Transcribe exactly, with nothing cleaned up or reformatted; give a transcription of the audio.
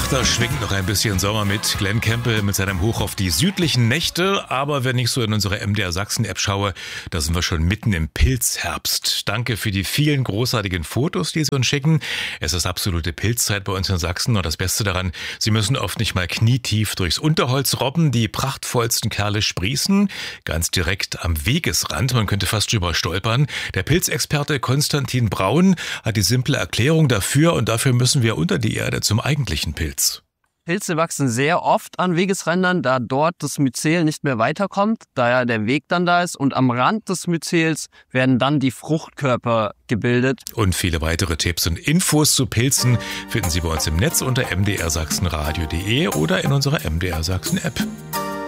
Ach, da schwingt noch ein bisschen Sommer mit. Glenn Campbell mit seinem Hoch auf die südlichen Nächte. Aber wenn ich so in unsere M D R Sachsen-App schaue, da sind wir schon mitten im Pilzherbst. Danke für die vielen großartigen Fotos, die Sie uns schicken. Es ist absolute Pilzzeit bei uns in Sachsen. Und das Beste daran, Sie müssen oft nicht mal knietief durchs Unterholz robben. Die prachtvollsten Kerle sprießen ganz direkt am Wegesrand. Man könnte fast drüber stolpern. Der Pilzexperte Konstantin Braun hat die simple Erklärung dafür. Und dafür müssen wir unter die Erde zum eigentlichen Pilz. Pilze wachsen sehr oft an Wegesrändern, da dort das Myzel nicht mehr weiterkommt, da ja der Weg dann da ist. Und am Rand des Myzels werden dann die Fruchtkörper gebildet. Und viele weitere Tipps und Infos zu Pilzen finden Sie bei uns im Netz unter m d r sachsen radio punkt d e oder in unserer M D R Sachsen App.